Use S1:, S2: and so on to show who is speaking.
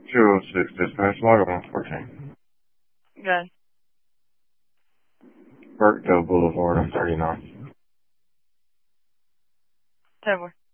S1: 206 dispatch, log of 114.
S2: Good.
S1: Burkdale Boulevard, I'm 39.
S2: 10-4.